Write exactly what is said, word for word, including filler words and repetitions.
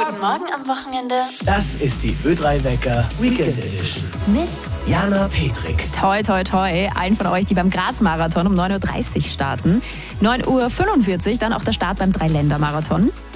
Guten Morgen am Wochenende. Das ist die Ö drei Wecker Weekend Edition. Mit Jana Petrik. toi toi toi, allen von euch, die beim Graz-Marathon um neun Uhr dreißig starten. neun Uhr fünfundvierzig dann auch der Start beim Dreiländer-Marathon.